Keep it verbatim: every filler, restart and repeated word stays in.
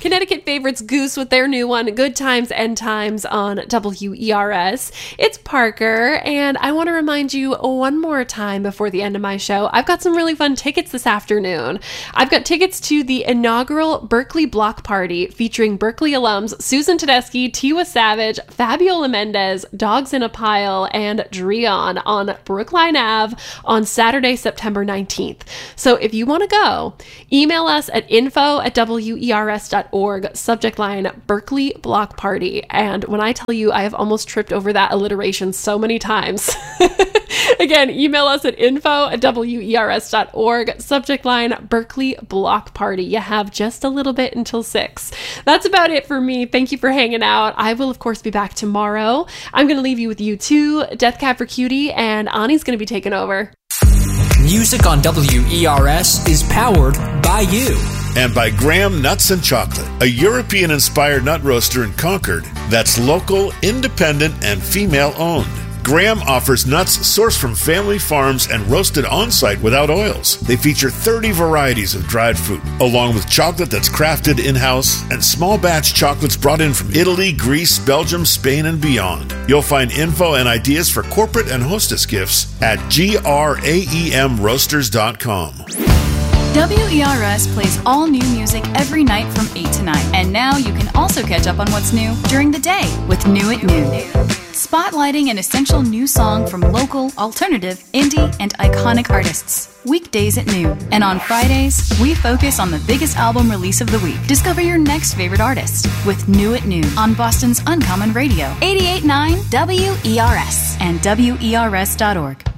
Connecticut favorites Goose with their new one, Good Times, End Times on W E R S. It's Parker, and I want to remind you one more time before the end of my show, I've got some really fun tickets this afternoon. I've got tickets to the inaugural Berkeley Block Party featuring Berkeley alums Susan Tedeschi, Tiwa Savage, Fabiola Mendez, Dogs in a Pile, and Dreon on Brookline Avenue on Saturday, September nineteenth. So if you want to go, email us at info at W E R S dot org, subject line Berkeley Block Party. And when I tell you I have almost tripped over that alliteration so many times. Again, email us at info at W E R S dot org, subject line Berkeley Block Party. You have just a little bit until six. That's about it for me. Thank you for hanging out. I will, of course, be back tomorrow. I'm going to leave you with U two, Death Cab for Cutie, and Ani's going to be taking over. Music on W E R S is powered by you. And by Graham Nuts and Chocolate, a European-inspired nut roaster in Concord that's local, independent, and female-owned. Graham offers nuts sourced from family farms and roasted on-site without oils. They feature thirty varieties of dried fruit, along with chocolate that's crafted in-house and small batch chocolates brought in from Italy, Greece, Belgium, Spain, and beyond. You'll find info and ideas for corporate and hostess gifts at graem roasters dot com. W E R S plays all new music every night from eight to nine. And now you can also catch up on what's new during the day with New at Noon. Spotlighting an essential new song from local, alternative, indie, and iconic artists. Weekdays at noon. And on Fridays, we focus on the biggest album release of the week. Discover your next favorite artist with New at Noon on Boston's Uncommon Radio. eighty-eight point nine W E R S and W E R S dot org.